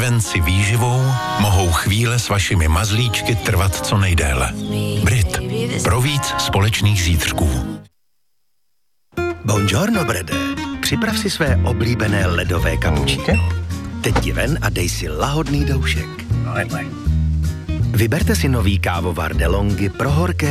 Venci výživou mohou chvíle s vašimi mazlíčky trvat co nejdéle. Brit. Pro víc společných zítřků. Buongiorno, Brede. Připrav si své oblíbené ledové kapučíno. Teď jdi ven a dej si lahodný doušek. Vyberte si nový kávovar DeLonghi pro horké